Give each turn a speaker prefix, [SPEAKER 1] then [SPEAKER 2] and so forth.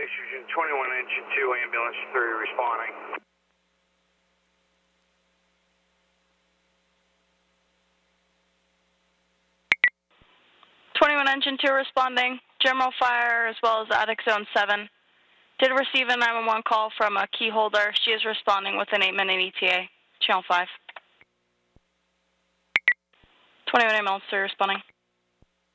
[SPEAKER 1] Fusion 21 Engine 2, Ambulance 3 responding.
[SPEAKER 2] Engine 2 responding, general fire as well as attic zone 7. Did receive a 911 call from a key holder. She is responding with an 8-minute ETA, channel 5. 21 ambulance 3 responding.